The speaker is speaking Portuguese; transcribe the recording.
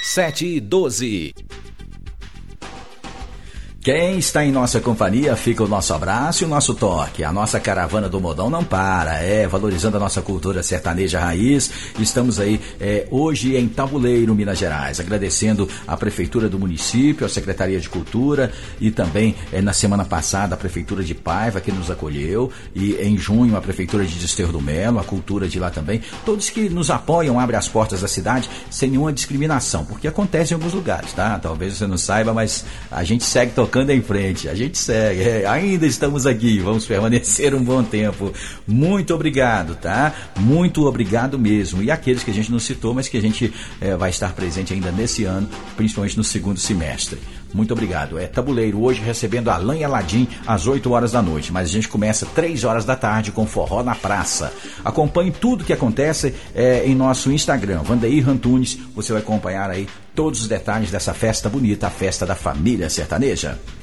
7h12. Quem está em nossa companhia, fica o nosso abraço e o nosso toque. A nossa caravana do modão não para, valorizando a nossa cultura sertaneja raiz. Estamos aí hoje em Tabuleiro, Minas Gerais, agradecendo a Prefeitura do município, a Secretaria de Cultura e também na semana passada a Prefeitura de Paiva, que nos acolheu, e em junho a Prefeitura de Desterro do Melo, a cultura de lá também. Todos que nos apoiam, abrem as portas da cidade sem nenhuma discriminação, porque acontece em alguns lugares, tá? Talvez você não saiba, mas a gente segue tocando em frente, a gente segue, ainda estamos aqui, vamos permanecer um bom tempo. Muito obrigado, tá? Muito obrigado mesmo. E aqueles que a gente não citou, mas que a gente vai estar presente ainda nesse ano, principalmente no segundo semestre. Muito obrigado. Tabuleiro hoje recebendo Alain e Aladim às 8 horas da noite, mas a gente começa 3 horas da tarde com Forró na Praça. Acompanhe tudo que acontece em nosso Instagram, Vandeir Antunes. Você vai acompanhar aí todos os detalhes dessa festa bonita, a festa da família sertaneja.